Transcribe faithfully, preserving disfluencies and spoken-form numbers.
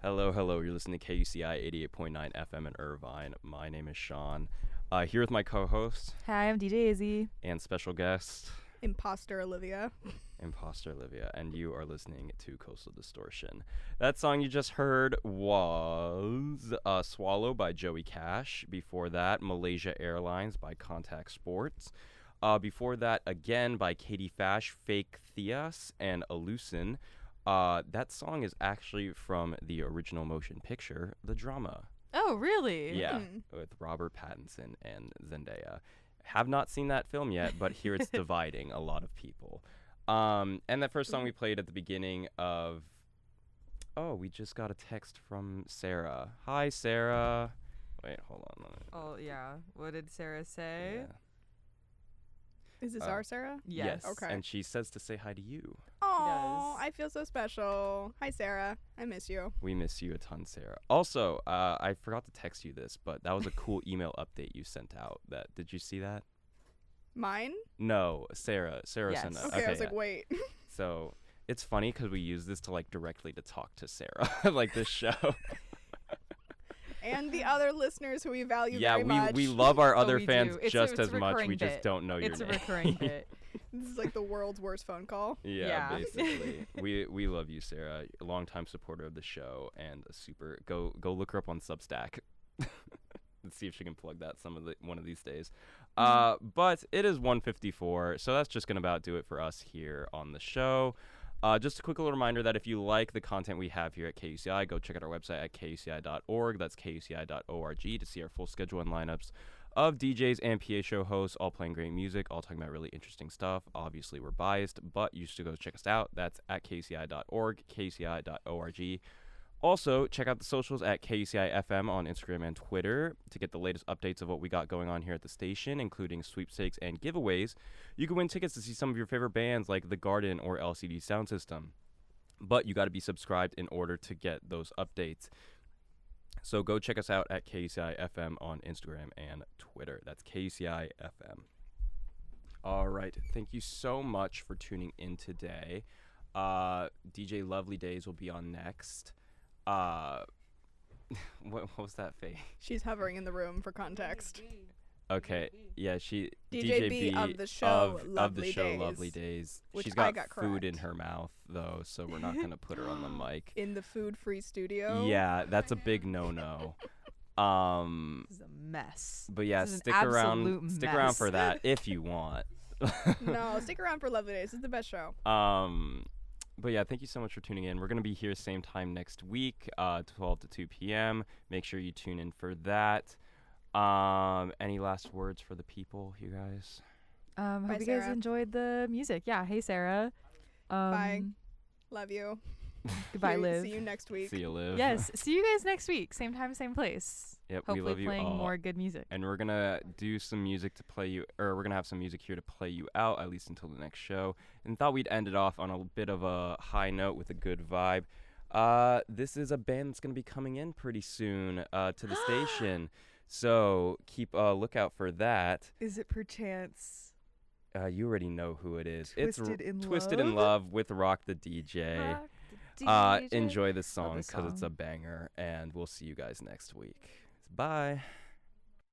Hello, hello. You're listening to K U C I eighty-eight point nine F M in Irvine. My name is Sean. Uh, here with my co-host. Hi, I'm D J Izzy. And special guest. Imposter Olivia. Imposter Olivia. And you are listening to Coastal Distortion. That song you just heard was uh, Swallow by Joey Cash. Before that, Malaysia Airlines by Contact Sports. Uh, before that, again by Katie Fash, Fake Theas, and Elucin. Uh, that song is actually from the original motion picture, The Drama. Oh, really? Yeah, Mm. with Robert Pattinson and Zendaya. Have not seen that film yet, but here it's dividing a lot of people. Um, and that first song we played at the beginning of... Oh, we just got a text from Sarah. Hi, Sarah. Wait, hold on. Let me- Oh, yeah. What did Sarah say? Yeah. Is this Uh, our Sarah? Yes. Okay. And she says to say hi to you. Oh, does. I feel so special. Hi, Sarah. I miss you. We miss you a ton, Sarah. Also, uh, I forgot to text you this, but that was a cool email update you sent out. That Did you see that? Mine? No, Sarah. Sarah Yes. sent that. Okay, I was yeah. like, wait. So it's funny because we use this to like directly to talk to Sarah, like this show. And the other listeners who we value yeah, very we much. we love our Oh, other we fans do. It's a- just it's a as much. We recurring just bit. don't know your It's a name. recurring bit. This is like the world's worst phone call. yeah, Yeah. basically. we we love you, Sarah. A longtime supporter of the show and a super. Go go look her up on Substack. Let's see if she can plug that some of the one of these days. Uh, but it is one fifty-four, so that's just gonna about do it for us here on the show. Uh, just a quick little reminder that if you like the content we have here at K U C I, go check out our website at K U C I dot org. That's K U C I dot org to see our full schedule and lineups of D Js and P A show hosts, all playing great music, all talking about really interesting stuff. Obviously, we're biased, but you should go check us out. That's at K U C I dot org, K U C I dot org. Also, check out the socials at K U C I F M on Instagram and Twitter to get the latest updates of what we got going on here at the station, including sweepstakes and giveaways. You can win tickets to see some of your favorite bands like The Garden or L C D Sound System. But you got to be subscribed in order to get those updates. So go check us out at K U C I F M on Instagram and Twitter. That's K U C I F M. All right. Thank you so much for tuning in today. Uh, D J Lovely Days will be on next. Uh, what, what was that face? She's hovering in the room for context. Okay, yeah, she D J B of the show of, of the Lovely show Days, Lovely Days. which She's I got, got food in correct. her mouth though, so we're not gonna put her on the mic. In the food-free studio. Yeah, that's a big no-no. Um, This is a mess. but yeah, This is an stick around, absolute stick around mess. for that if you want. No, stick around for Lovely Days. This is the best show. Um, but yeah, thank you so much for tuning in. We're gonna be here same time next week, uh, twelve to two p.m. Make sure you tune in for that. Um, any last words for the people, you guys? Um, Bye, hope you guys Sarah. enjoyed the music. Yeah. Hey, Sarah. Um, Bye. Love you. Goodbye, See- Liv. See you next week. See you, Liv. Yes. See you guys next week. Same time, same place. Yep, Hopefully we love you playing all. more good music. And we're gonna do some music to play you, or we're gonna have some music here to play you out, at least until the next show. And thought we'd end it off on a bit of a high note with a good vibe. Uh, this is a band that's gonna be coming in pretty soon uh, to the station, so keep a lookout for that. Is it perchance Uh, you already know who it is. it's Twisted in Twisted in Love? Love with Rock the D J. Rock the Uh, D J? enjoy this song this because it's a song. banger, and we'll see you guys next week. Bye.